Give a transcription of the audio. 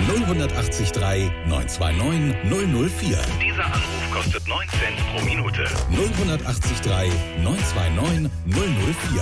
08039 929 004. Dieser Anruf kostet 9 Cent pro Minute. 08039 929 004.